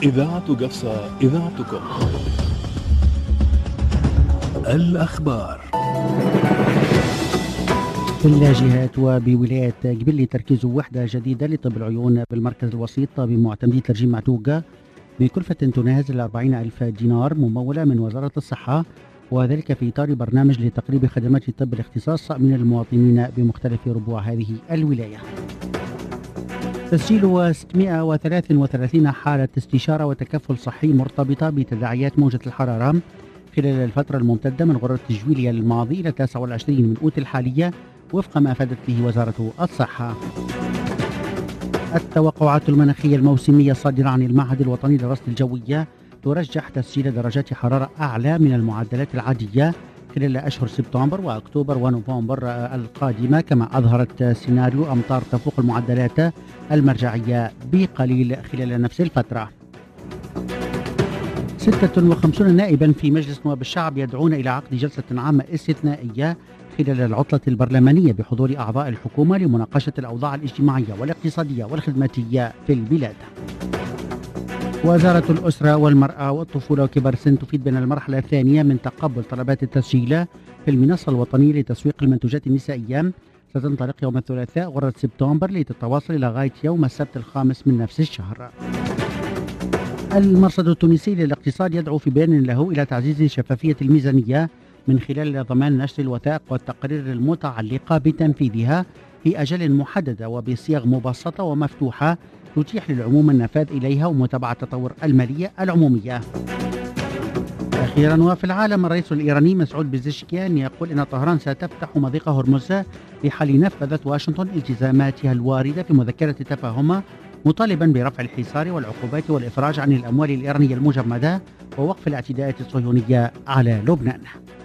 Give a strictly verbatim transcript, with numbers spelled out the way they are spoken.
إذاعة قفصة، إذاعتكم. الأخبار. في الجهات وبولاية قبلي تركيز وحدة جديدة لطب العيون بالمركز الوسيط بمعتمدية ترجيم معتوقة بكلفة تناهز الأربعين ألف دينار ممولة من وزارة الصحة، وذلك في إطار برنامج لتقريب خدمات طب الاختصاص من المواطنين بمختلف ربوع هذه الولاية. تسجيل ستمائة وثلاثة وثلاثين حالة استشارة وتكفل صحي مرتبطة بتداعيات موجة الحرارة خلال الفترة الممتدة من غرة جويليا الماضي إلى تاسع والعشرين من أوت الحالية وفق ما أفادت به وزارة الصحة. التوقعات المناخية الموسمية الصادرة عن المعهد الوطني للرصد الجوية ترجح تسجيل درجات حرارة أعلى من المعدلات العادية خلال أشهر سبتمبر وأكتوبر ونوفمبر القادمة، كما أظهرت سيناريو أمطار تفوق المعدلات المرجعية بقليل خلال نفس الفترة. ستة وخمسين نائبا في مجلس نواب الشعب يدعون إلى عقد جلسة عامة استثنائية خلال العطلة البرلمانية بحضور أعضاء الحكومة لمناقشة الأوضاع الاجتماعية والاقتصادية والخدماتية في البلاد. وزارة الأسرة والمرأة والطفولة وكبار السن تفيد بأن المرحلة الثانية من تقبل طلبات التسجيل في المنصة الوطنية لتسويق المنتوجات النسائية ستنطلق يوم الثلاثاء غرة سبتمبر لتتواصل إلى غاية يوم السبت الخامس من نفس الشهر. المرصد التونسي للاقتصاد يدعو في بيان له إلى تعزيز شفافية الميزانية من خلال ضمان نشر الوثائق والتقارير المتعلقة بتنفيذها في أجل محددة وبصيغ مبسطة ومفتوحة تتيح للعموم النفاذ إليها ومتابعة تطور المالية العمومية. أخيرا وفي العالم، الرئيس الإيراني مسعود بيزشكيان يقول إن طهران ستفتح مضيق هرمز في حال نفذت واشنطن التزاماتها الواردة في مذكرة تفاهم، مطالبا برفع الحصار والعقوبات والإفراج عن الأموال الإيرانية المجمدة ووقف الاعتداءات الصهيونية على لبنان.